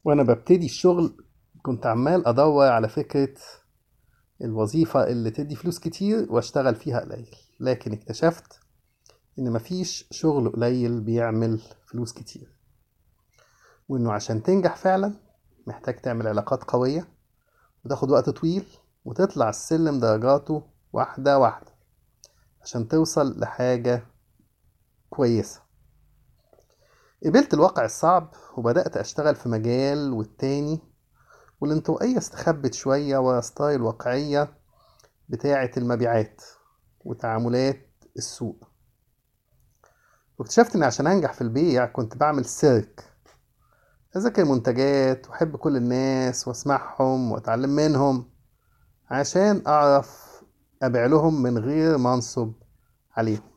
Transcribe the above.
وانا ببتدي الشغل كنت عمال ادور على فكرة الوظيفة اللي تدي فلوس كتير واشتغل فيها قليل، لكن اكتشفت ان مفيش شغل قليل بيعمل فلوس كتير، وانه عشان تنجح فعلا محتاج تعمل علاقات قوية وتاخد وقت طويل وتطلع السلم درجاته واحدة واحدة عشان توصل لحاجة كويسة. قبلت الواقع الصعب وبدأت أشتغل في مجال والتاني، والانطوائية استخبت شوية ورا ستايل واقعية بتاعة المبيعات وتعاملات السوق. واكتشفت إن عشان أنجح في البيع كنت بعمل سيرك، أذاكر منتجات وأحب كل الناس وأسمعهم وأتعلم منهم عشان أعرف أبيع لهم من غير ما أنصب عليهم.